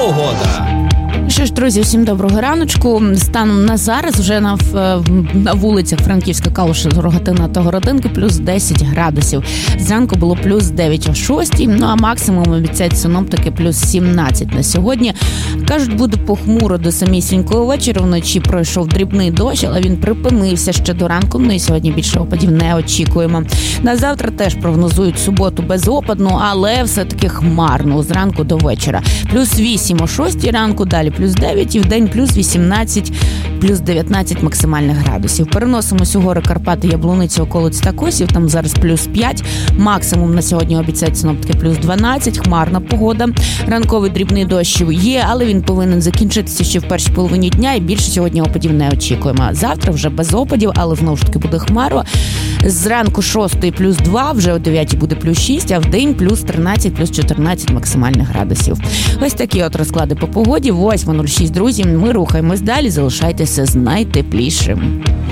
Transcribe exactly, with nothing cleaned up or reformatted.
погода. Що ж, друзі, всім доброго раночку. Станом на зараз вже на, на вулицях Франківська, Калуша, Рогатина та Городинки плюс десять градусів. Зранку було плюс дев'ять о шостій, ну а максимум обіцяють синоптики плюс сімнадцять на сьогодні. Кажуть, буде похмуро до самісінького вечора. Вночі пройшов дрібний дощ, але він припинився ще до ранку. Ну і сьогодні більше опадів не очікуємо. На завтра теж прогнозують суботу безопадну, але все-таки хмарну зранку до вечора. Плюс вісім о шостій ранку, далі плюс дев'ять і в день плюс вісімнадцять, плюс дев'ятнадцять максимальних градусів. Переносимось у гори Карпати, Яблуниці, околиць та Косів, там зараз плюс п'ять, максимум на сьогодні обіцяють синоптики плюс дванадцять, хмарна погода. Ранковий дрібний дощ є, але він повинен закінчитися ще в першій половині дня і більше сьогодні опадів не очікуємо. Завтра вже без опадів, але знову ж таки буде хмаро. Зранку шостої плюс два, вже о дев'ятій буде плюс шість, а в день плюс тринадцять, плюс чотирнадцять максимальних градусів. Ось такі от розклади по погоді. восьма нуль шість, друзі, ми рухаємось далі, залишайтеся з найтеплішим.